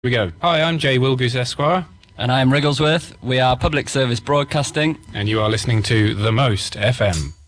We go. Hi, I'm Jay Wilgoose Esquire. And I'm Wrigglesworth. We are Public Service Broadcasting. And you are listening to The Most FM.